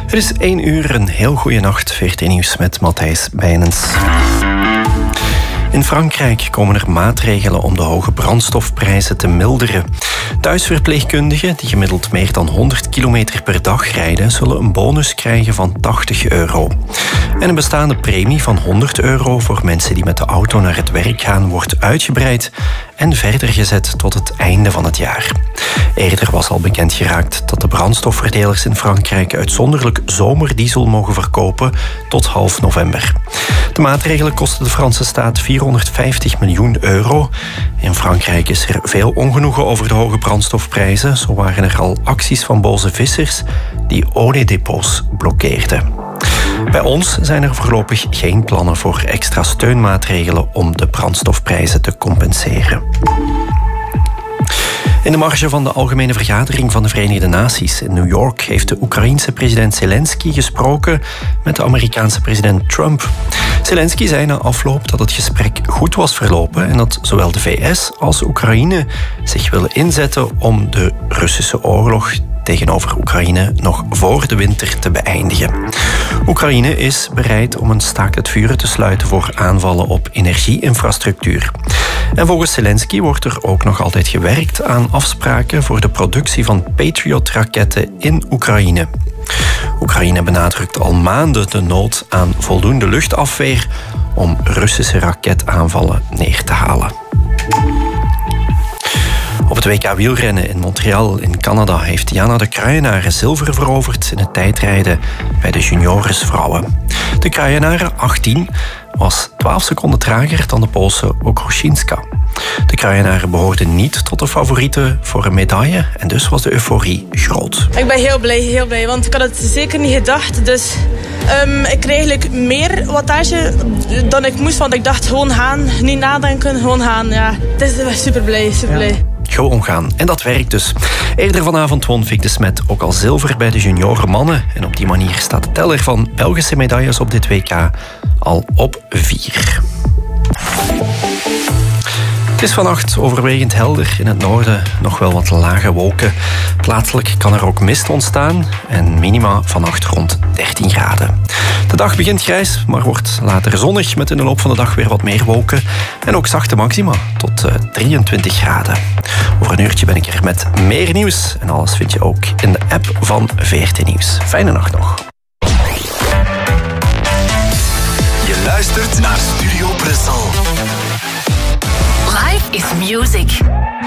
Het is 1 uur, een heel goede nacht. VRT Nieuws met Matthijs Bijnens. In Frankrijk komen er maatregelen om de hoge brandstofprijzen te milderen. Thuisverpleegkundigen die gemiddeld meer dan 100 kilometer per dag rijden, zullen een bonus krijgen van €80. En een bestaande premie van €100 voor mensen die met de auto naar het werk gaan, wordt uitgebreid en verder gezet tot het einde van het jaar. Eerder was al bekend geraakt dat de brandstofverdelers in Frankrijk uitzonderlijk zomerdiesel mogen verkopen tot half november. De maatregelen kosten de Franse staat €450 miljoen. In Frankrijk is er veel ongenoegen over de hoge brandstofprijzen. Zo waren er al acties van boze vissers die oliedepots blokkeerden. Bij ons zijn er voorlopig geen plannen voor extra steunmaatregelen om de brandstofprijzen te compenseren. In de marge van de Algemene Vergadering van de Verenigde Naties in New York heeft de Oekraïense president Zelensky gesproken met de Amerikaanse president Trump. Zelensky zei na afloop dat het gesprek goed was verlopen en dat zowel de VS als Oekraïne zich willen inzetten om de Russische oorlog tegenover Oekraïne nog voor de winter te beëindigen. Oekraïne is bereid om een staakt het vuren te sluiten voor aanvallen op energieinfrastructuur. En volgens Zelensky wordt er ook nog altijd gewerkt aan afspraken voor de productie van Patriot-raketten in Oekraïne. Oekraïne benadrukt al maanden de nood aan voldoende luchtafweer om Russische raketaanvallen neer te halen. Op het WK wielrennen in Montreal in Canada heeft Jana de Kruijenaren zilver veroverd in het tijdrijden bij de junioresvrouwen. De Kruijenaren, 18, was 12 seconden trager dan de Poolse Okruszynska. De Kruijenaren behoorden niet tot de favorieten voor een medaille en dus was de euforie groot. Ik ben heel blij, want ik had het zeker niet gedacht. Dus ik kreeg eigenlijk meer wattage dan ik moest, want ik dacht gewoon gaan, niet nadenken, gewoon gaan. Ja, het is super blij. Ja. Gewoon gaan. En dat werkt dus. Eerder vanavond won Vic de Smet ook al zilver bij de junioren mannen. En op die manier staat de teller van Belgische medailles op dit WK al op 4. Het is vannacht overwegend helder. In het noorden nog wel wat lage wolken. Plaatselijk kan er ook mist ontstaan. En minima vannacht rond 13 graden. De dag begint grijs, maar wordt later zonnig met in de loop van de dag weer wat meer wolken. En ook zachte maxima tot 23 graden. Over een uurtje ben ik er met meer nieuws. En alles vind je ook in de app van VRT Nieuws. Fijne nacht nog. Je luistert naar Studio Brussel. Life is music.